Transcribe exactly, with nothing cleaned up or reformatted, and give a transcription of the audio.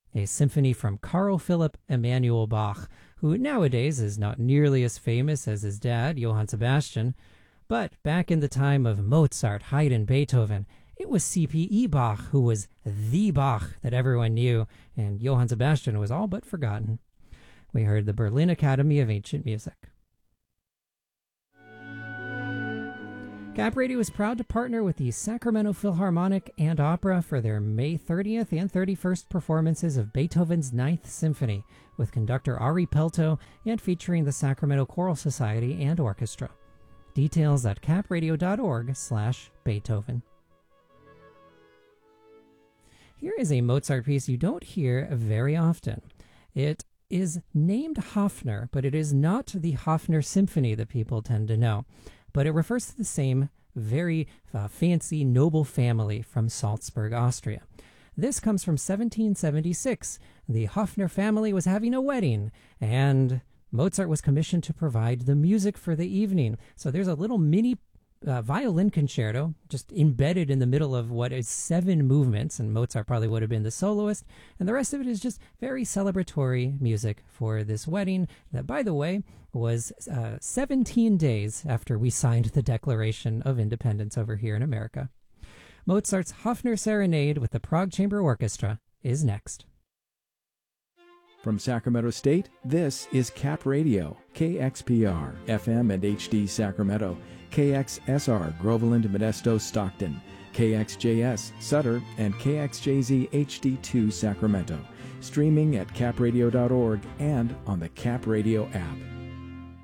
a symphony from Carl Philipp Emanuel Bach, who nowadays is not nearly as famous as his dad, Johann Sebastian. But back in the time of Mozart, Haydn, Beethoven, it was C P E Bach who was the Bach that everyone knew, and Johann Sebastian was all but forgotten. We heard the Berlin Academy of Ancient Music. Cap Radio is proud to partner with the Sacramento Philharmonic and Opera for their May thirtieth and thirty-first performances of Beethoven's Ninth Symphony, with conductor Ari Pelto and featuring the Sacramento Choral Society and Orchestra. Details at capradio.org slash Beethoven. Here is a Mozart piece you don't hear very often. It is named Hofner, but it is not the Hofner Symphony that people tend to know. But it refers to the same very uh, fancy noble family from Salzburg, Austria. This comes from seventeen seventy-six. The Hofner family was having a wedding, and Mozart was commissioned to provide the music for the evening. So there's a little mini uh, violin concerto just embedded in the middle of what is seven movements, and Mozart probably would have been the soloist, and the rest of it is just very celebratory music for this wedding that, by the way, was uh, seventeen days after we signed the Declaration of Independence over here in America. Mozart's Hofner Serenade with the Prague Chamber Orchestra is next. From Sacramento State, this is Cap Radio, K X P R, F M and H D Sacramento, K X S R, Groveland, Modesto, Stockton, K X J S, Sutter, and K X J Z H D two Sacramento. Streaming at cap radio dot org and on the Cap Radio app.